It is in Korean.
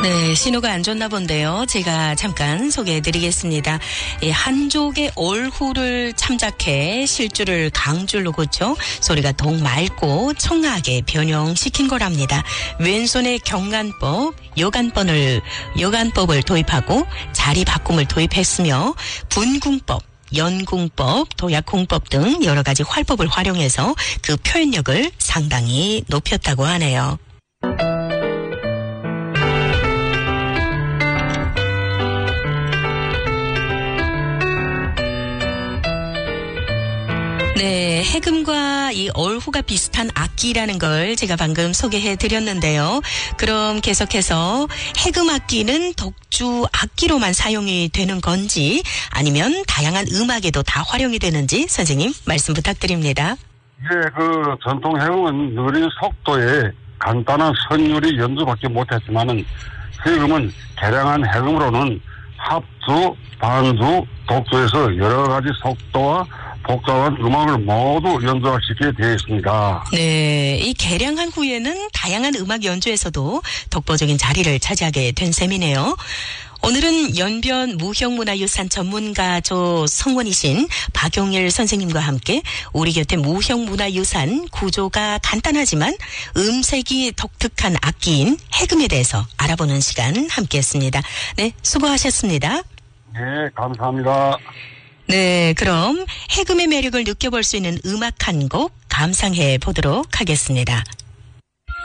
네, 신호가 안 좋나 본데요. 제가 잠깐 소개해드리겠습니다. 한족의 얼후를 참작해 실줄을 강줄로 고쳐 소리가 더욱 맑고 청아하게 변형시킨 거랍니다. 왼손에 경간법, 여간법을 도입하고 자리 바꿈을 도입했으며 분궁법, 연궁법, 도약궁법 등 여러 가지 활법을 활용해서 그 표현력을 상당히 높였다고 하네요. 네, 해금과 이 얼후가 비슷한 악기라는 걸 제가 방금 소개해 드렸는데요. 그럼 계속해서 해금 악기는 독주 악기로만 사용이 되는 건지 아니면 다양한 음악에도 다 활용이 되는지 선생님 말씀 부탁드립니다. 그 전통 해금은 느린 속도에 간단한 선율이 연주밖에 못했지만은 해금은 개량한 해금으로는 합주, 반주, 독주에서 여러 가지 속도와 복잡한 음악을 모두 연주시키게 되어 있습니다. 네, 이 개량한 후에는 다양한 음악 연주에서도 독보적인 자리를 차지하게 된 셈이네요. 오늘은 연변 무형문화유산 전문가조 성원이신 박용일 선생님과 함께 우리 곁에 무형문화유산 구조가 간단하지만 음색이 독특한 악기인 해금에 대해서 알아보는 시간 함께했습니다. 네, 수고하셨습니다. 네, 감사합니다. 네, 그럼 해금의 매력을 느껴볼 수 있는 음악 한 곡 감상해 보도록 하겠습니다.